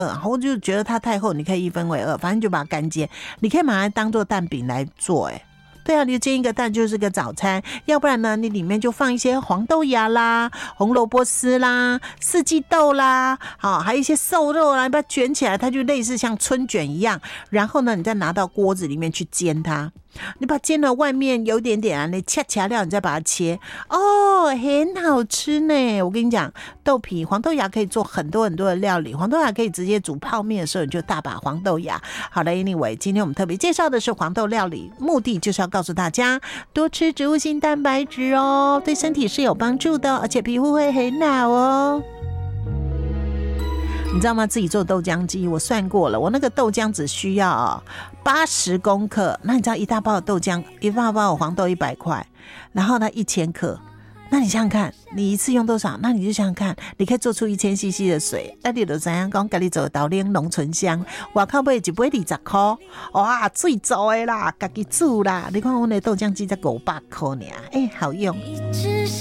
我就觉得它太厚，你可以2/1，反正就把它干煎，你可以把它当做蛋饼来做，对啊，你就煎一个蛋就是个早餐，要不然呢，你里面就放一些黄豆芽啦、红萝卜丝啦、四季豆啦，还有一些瘦肉啦，你把它卷起来，它就类似像春卷一样。然后呢，你再拿到锅子里面去煎它。你把它煎了，外面有点点啊，你掐料，你再把它切，很好吃呢。我跟你讲，豆皮、黄豆芽可以做很多很多的料理，黄豆芽可以直接煮泡面的时候，你就大把黄豆芽。好了 ，anyway， 今天我们特别介绍的是黄豆料理，目的就是要告诉大家多吃植物性蛋白质哦，对身体是有帮助的，而且皮肤会很好哦。你知道吗？自己做豆浆机，我算过了，我那个豆浆只需要80公克。那你知道一大包的豆浆，一大包的黄豆100块，然后呢1000克。那你想想看，你一次用多少？那你就想想看，你可以做出1000cc 的水。那你就怎样讲？自己做豆奶浓醇香，外口买一杯20块，哇，水做的啦，自己煮啦。你看我的豆浆机才500块呢，好用。